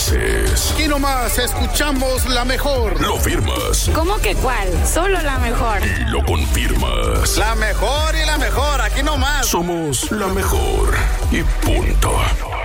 dices. Aquí nomás escuchamos la mejor. Lo firmas. ¿Cómo que cuál? Solo la mejor. Y lo confirmas. La mejor y la mejor, aquí nomás. Somos la mejor y punto.